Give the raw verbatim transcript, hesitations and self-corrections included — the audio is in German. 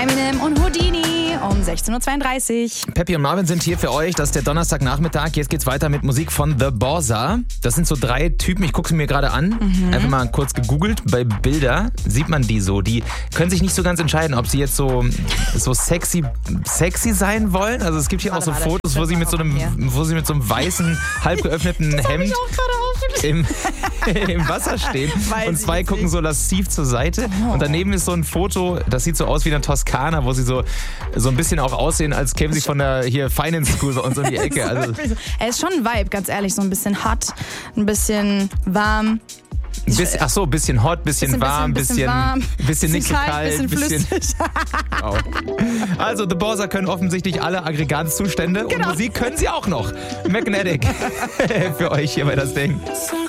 Eminem und Houdini um sechzehn Uhr zweiunddreißig. Peppi und Marvin sind hier für euch. Das ist der Donnerstagnachmittag. Jetzt geht's weiter mit Musik von The Borsa. Das sind so drei Typen, ich gucke sie mir gerade an. Mhm. Einfach mal kurz gegoogelt. Bei Bilder sieht man die so. Die können sich nicht so ganz entscheiden, ob sie jetzt so, so sexy, sexy sein wollen. Also es gibt hier warte, auch so warte, Fotos, wo sie, mit so einem, wo sie mit so einem weißen, halb geöffneten Hemd im, im Wasser stehen. Weiß und zwei gucken so lasziv zur Seite. Oh. Und daneben ist so ein Foto, das sieht so aus wie eine Toskana, wo sie so, so ein bisschen auch aussehen, als kämen sie von der hier Finance School und so in die Ecke. Also, er ist schon ein Vibe, ganz ehrlich. So ein bisschen hot, ein bisschen warm. Ein bisschen, ach so, ein bisschen hot, bisschen, bisschen warm, bisschen, bisschen, warm, bisschen, bisschen nicht so kalt, bisschen flüssig. Oh. Also, The Borsa können offensichtlich alle Aggregatzustände genau. Und Musik können sie auch noch. Magnetic für euch hier bei das Ding.